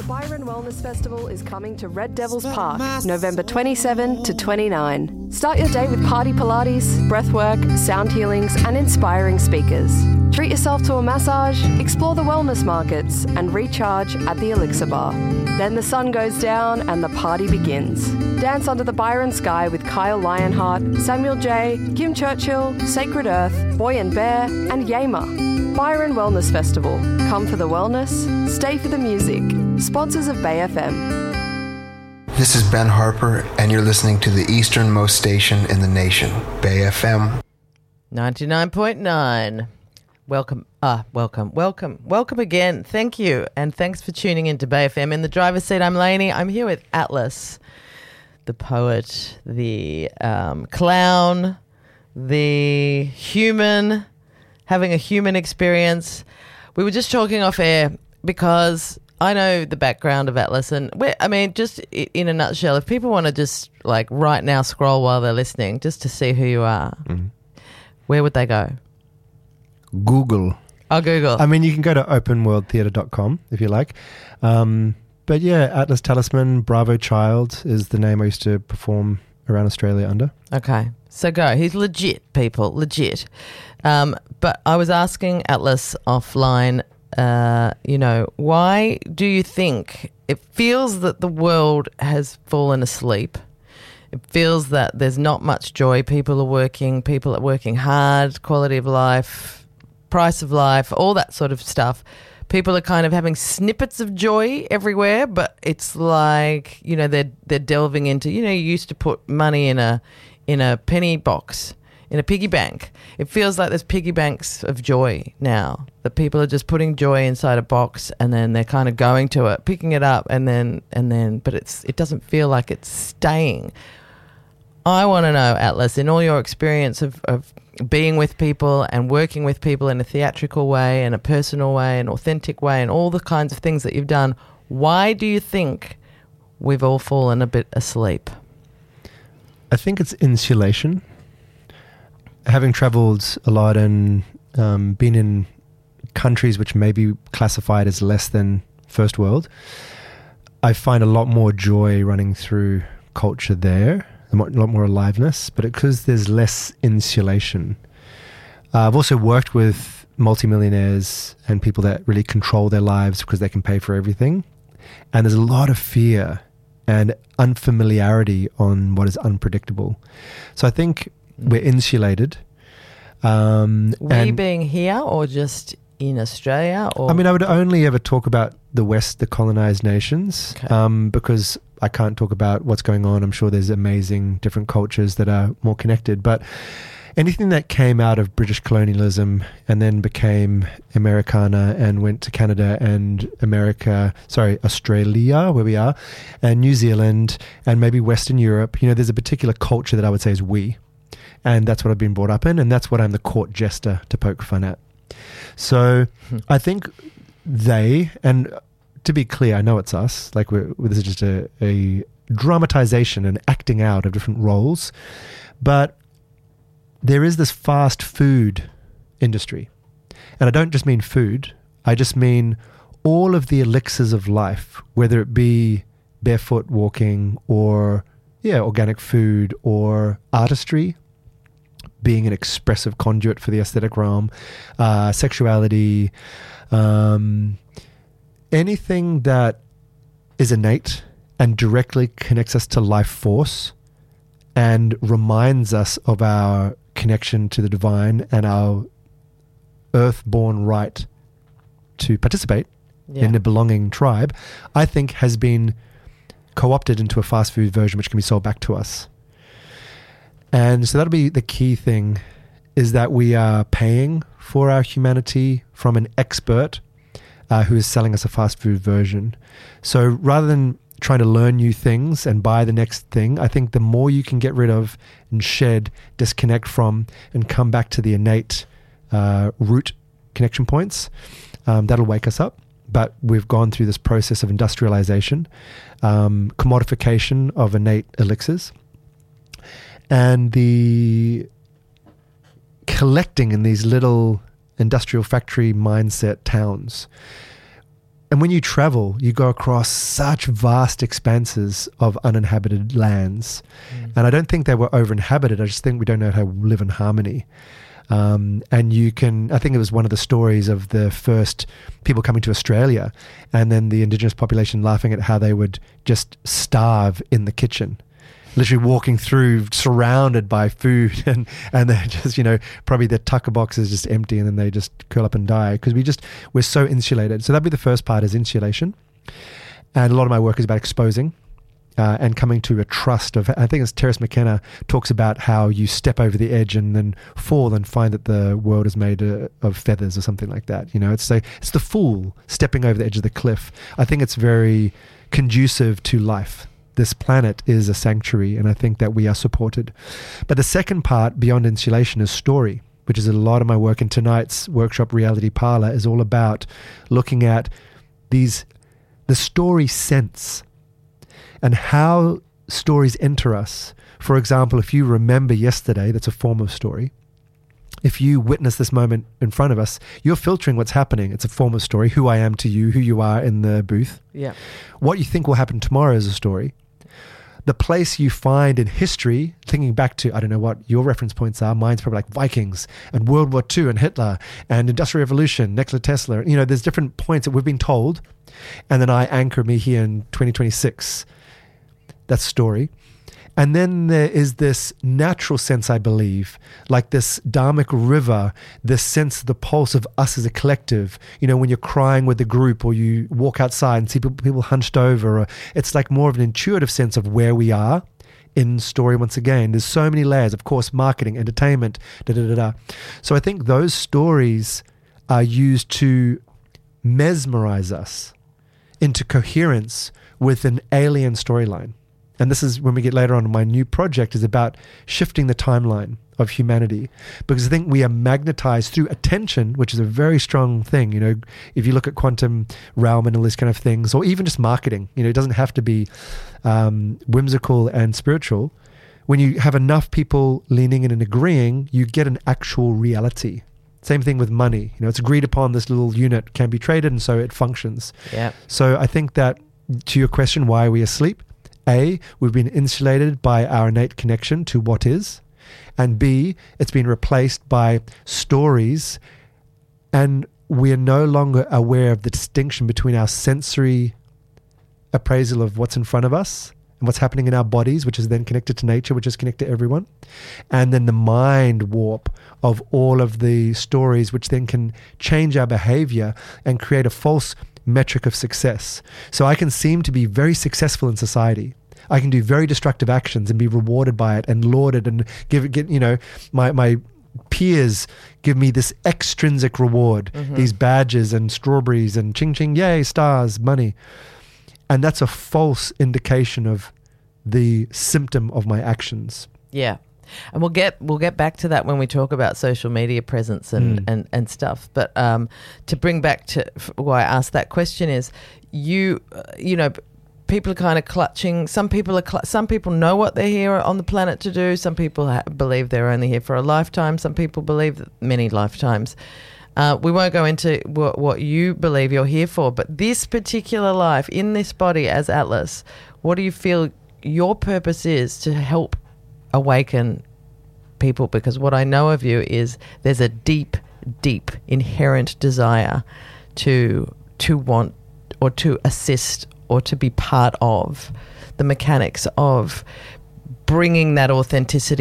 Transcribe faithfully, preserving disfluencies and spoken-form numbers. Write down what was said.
The Byron Wellness Festival is coming to Red Devils Park, November twenty-seventh to twenty-ninth. Start your day with party Pilates, breathwork, sound healings, and inspiring speakers. Treat yourself to a massage, explore the wellness markets, and recharge at the Elixir Bar. Then the sun goes down and the party begins. Dance under the Byron sky with Kyle Lionheart, Samuel J., Kim Churchill, Sacred Earth, Boy and Bear, and Yamer. Byron Wellness Festival. Come for the wellness, stay for the music. Sponsors of Bay F M. This is Ben Harper, and you're listening to the easternmost station in the nation, Bay F M. ninety-nine point nine. Welcome, ah, welcome, welcome, welcome again. Thank you, and thanks for tuning in to Bay F M. In the driver's seat, I'm Lainey. I'm here with Atlas, the poet, the um, clown, the human, having a human experience. We were just talking off air because I know the background of Atlas, and we're, I mean, just in a nutshell, if people want to just like right now scroll while they're listening just to see who you are, mm-hmm. where would they go? Google. Oh, Google. I mean, you can go to open world theatre dot com if you like. Um, but yeah, Atlas Talisman, Bravo Child is the name I used to perform around Australia under. Okay. So go. He's legit, people. Legit. Um, but I was asking Atlas offline, uh, you know, why do you think it feels that the world has fallen asleep? It feels that there's not much joy. People are working. People are working hard, quality of life, price of life, all that sort of stuff. People are kind of having snippets of joy everywhere, but it's like, you know, they're they're delving into, you know, you used to put money in a in a penny box, in a piggy bank. It feels like there's piggy banks of joy now, that people are just putting joy inside a box and then they're kind of going to it, picking it up, and then and then but it's it doesn't feel like it's staying. I want to know, Atlas, in all your experience of, of being with people and working with people in a theatrical way and a personal way, an authentic way, and all the kinds of things that you've done, why do you think we've all fallen a bit asleep? I think it's insulation. Having travelled a lot and um, been in countries which may be classified as less than first world, I find a lot more joy running through culture there. A lot more aliveness, but because there's less insulation. Uh, I've also worked with multimillionaires and people that really control their lives because they can pay for everything. And there's a lot of fear and unfamiliarity on what is unpredictable. So I think we're insulated. Um, we being here or just in Australia? Or? I mean, I would only ever talk about the West, the colonized nations, okay. um, because I can't talk about what's going on. I'm sure there's amazing different cultures that are more connected. But anything that came out of British colonialism and then became Americana and went to Canada and America, sorry, Australia, where we are, and New Zealand and maybe Western Europe, you know, there's a particular culture that I would say is we. And that's what I've been brought up in, and that's what I'm the court jester to poke fun at. So hmm. I think they, and to be clear, I know it's us, like we're, this is just a, a dramatization and acting out of different roles, but there is this fast food industry. And I don't just mean food, I just mean all of the elixirs of life, whether it be barefoot walking or, yeah, organic food or artistry, being an expressive conduit for the aesthetic realm, uh, sexuality, um, anything that is innate and directly connects us to life force and reminds us of our connection to the divine and our earth-born right to participate yeah. in a belonging tribe, I think has been co-opted into a fast food version which can be sold back to us. And so that'll be the key thing, is that we are paying for our humanity from an expert uh, who is selling us a fast food version. So rather than trying to learn new things and buy the next thing, I think the more you can get rid of and shed, disconnect from, and come back to the innate uh, root connection points, um, that'll wake us up. But we've gone through this process of industrialization, um, commodification of innate elixirs, and the collecting in these little industrial factory mindset towns. and when you travel, you go across such vast expanses of uninhabited lands. Mm. And I don't think they were over-inhabited. I just think we don't know how to live in harmony. Um, and you can, I think it was one of the stories of the first people coming to Australia and then the indigenous population laughing at how they would just starve in the kitchen. Literally walking through, surrounded by food, and and they're just, you know, probably their tucker box is just empty, and then they just curl up and die because we just we're so insulated. So that'd be the first part, is insulation, and a lot of my work is about exposing uh, and coming to a trust of. I think it's Terence McKenna talks about how you step over the edge and then fall and find that the world is made uh, of feathers or something like that. You know, it's like it's the fool stepping over the edge of the cliff. I think it's very conducive to life. This planet is a sanctuary, and I think that we are supported. But the second part, beyond insulation, is story, which is a lot of my work. In tonight's workshop, Reality Parlor, is all about looking at these, the story sense and how stories enter us. For example, if you remember yesterday, that's a form of story. If you witness this moment in front of us, you're filtering what's happening. It's a form of story, who I am to you, who you are in the booth. Yeah. What you think will happen tomorrow is a story. The place you find in history, thinking back to, I don't know what your reference points are, mine's probably like Vikings and World War Two and Hitler and Industrial Revolution, Nikola Tesla. You know, there's different points that we've been told. And then I anchor me here in twenty twenty-six. That's story. And then there is this natural sense, I believe, like this dharmic river, this sense of the pulse of us as a collective. You know, when you're crying with the group or you walk outside and see people, people hunched over, or it's like more of an intuitive sense of where we are in story once again. There's so many layers, of course, marketing, entertainment, da da da da. So I think those stories are used to mesmerize us into coherence with an alien storyline. And this is when we get later on, my new project is about shifting the timeline of humanity, because I think we are magnetized through attention, which is a very strong thing. You know, if you look at quantum realm and all these kind of things, or even just marketing, you know, it doesn't have to be um, whimsical and spiritual. When you have enough people leaning in and agreeing, you get an actual reality. Same thing with money. You know, it's agreed upon, this little unit can be traded, and so it functions. Yeah. So I think that, to your question, why are we asleep? A, we've been insulated by our innate connection to what is. And B, it's been replaced by stories. And we are no longer aware of the distinction between our sensory appraisal of what's in front of us and what's happening in our bodies, which is then connected to nature, which is connected to everyone. And then the mind warp of all of the stories, which then can change our behavior and create a false metric of success. So I can seem to be very successful in society. I can do very destructive actions and be rewarded by it and lauded and give it, get, you know, my, my peers give me this extrinsic reward, mm-hmm. these badges and strawberries and ching ching, yay, stars, money. And that's a false indication of the symptom of my actions. Yeah. And we'll get we'll get back to that when we talk about social media presence and, Mm. and, and stuff. But um, to bring back to why I asked that question is, you uh, you know, people are kind of clutching. Some people are cl- some people know what they're here on the planet to do. Some people ha- believe they're only here for a lifetime. Some people believe that many lifetimes. Uh, we won't go into what, what you believe you're here for, but this particular life in this body as Atlas, what do you feel your purpose is to help awaken people? Because what I know of you is there's a deep, deep inherent desire to to want or to assist or to be part of the mechanics of bringing that authenticity